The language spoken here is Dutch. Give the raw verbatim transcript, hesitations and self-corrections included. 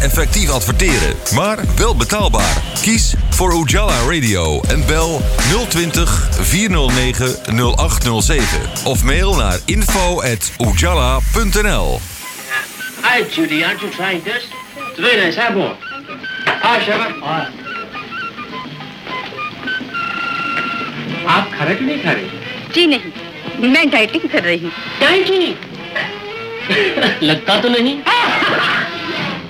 effectief adverteren, maar wel betaalbaar. Kies voor Ujala Radio en bel nul twintig, vierhonderdnegen, nul acht nul zeven of mail naar info at ujala punt n l. Hi, Judy. Aren't you trying this? It's very nice. Have more. Hi, Shabba. आप खा रहे कि नहीं खा रहे? जी नहीं, मैं डाइटिंग कर रही हूँ। डाइटिंग? लगता तो नहीं।